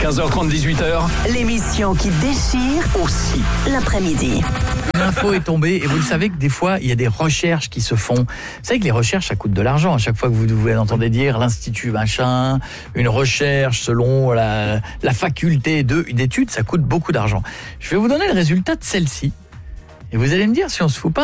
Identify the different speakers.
Speaker 1: 15h30, 18h.
Speaker 2: L'émission qui déchire
Speaker 1: Aussi.
Speaker 2: l'après-midi.
Speaker 3: L'info est tombée et vous le savez que des fois il y a des recherches qui se font. Vous savez que les recherches ça coûte de l'argent. À chaque fois que vous entendez dire l'institut machin, une recherche selon la faculté d'études, ça coûte beaucoup d'argent. Je vais vous donner le résultat de celle-ci et vous allez me dire si on se fout pas